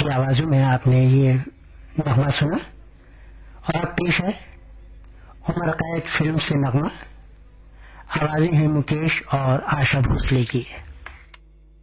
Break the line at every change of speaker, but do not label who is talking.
की आवाजों में आपने ये नगमा सुना और अब पेश है उमर कैद फिल्म से नगमा। आवाजें हैं मुकेश और आशा भोसले की।